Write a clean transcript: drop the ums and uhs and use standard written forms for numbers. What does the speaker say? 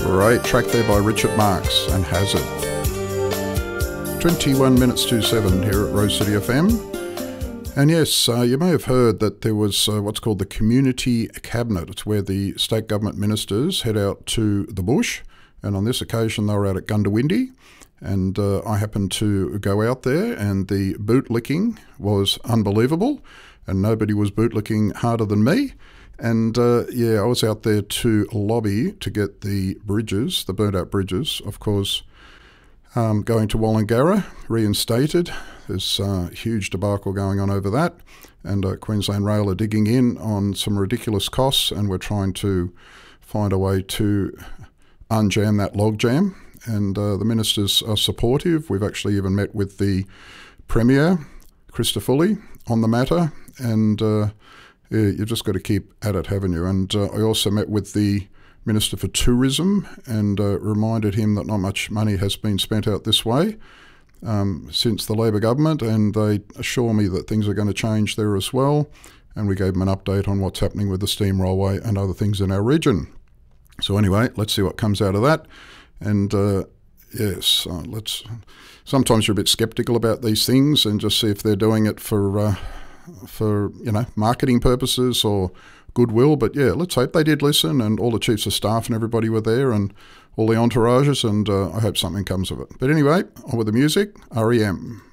Great track there by Richard Marx and Hazard. 21 minutes to 7 here at Rose City FM. And yes, you may have heard that there was what's called the Community Cabinet. It's where the state government ministers head out to the bush. And on this occasion, they were out at Gundawindi. And I happened to go out there, and the bootlicking was unbelievable. And nobody was bootlicking harder than me. And I was out there to lobby to get the bridges, the burnt out bridges, of course, going to Wallangarra, reinstated. There's a huge debacle going on over that. And Queensland Rail are digging in on some ridiculous costs, and we're trying to find a way to unjam that logjam. And the ministers are supportive. We've actually even met with the Premier, Christopher Foley, on the matter. And you've just got to keep at it, haven't you? And I also met with the Minister for Tourism and reminded him that not much money has been spent out this way since the Labor government, and they assure me that things are going to change there as well. And we gave them an update on what's happening with the steam railway and other things in our region. So anyway, let's see what comes out of that. And sometimes you're a bit sceptical about these things and just see if they're doing it for marketing purposes or goodwill. But yeah, let's hope they did listen, and all the chiefs of staff and everybody were there, and all the entourages, and I hope something comes of it. But anyway, on with the music, REM.